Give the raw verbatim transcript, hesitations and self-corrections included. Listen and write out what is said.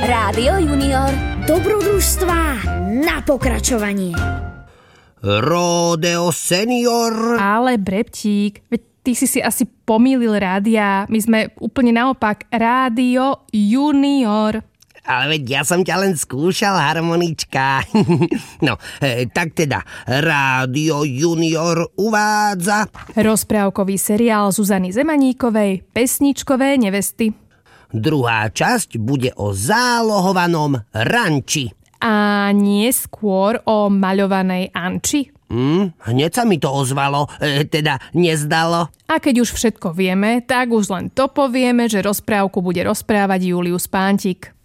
Rádio Junior. Dobrodružstvá na pokračovanie. Rodeo Senior. Ale Brebtík, veď ty si si asi pomýlil rádia. My sme úplne naopak Rádio Junior. Ale veď ja som ťa len skúšal, harmonička. No, e, tak teda, Rádio Junior uvádza rozprávkový seriál Zuzany Zemaníkovej Pesničkové nevesty. Druhá časť bude o zálohovanom ranči. A nie skôr o maľovanej Anči? Hmm, hneď sa mi to ozvalo, e, teda nezdalo. A keď už všetko vieme, tak už len to povieme, že rozprávku bude rozprávať Julius Pántik.